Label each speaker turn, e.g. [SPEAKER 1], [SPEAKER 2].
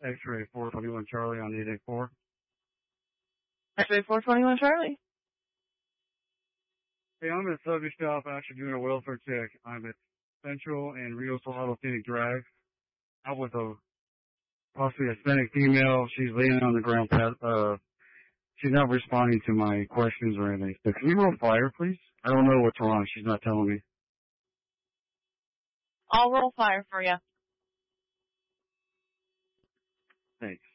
[SPEAKER 1] X-ray 421 Charlie on 884.
[SPEAKER 2] X-ray 421 Charlie.
[SPEAKER 1] Hey, I'm at subject stop actually doing a welfare check. I'm at Central and Rio Salado Scenic Drive. Out with a possibly Hispanic female. She's laying on the ground. She's not responding to my questions or anything. So can you roll fire, please? I don't know what's wrong. She's not telling me.
[SPEAKER 2] I'll roll fire for you.
[SPEAKER 1] Thanks.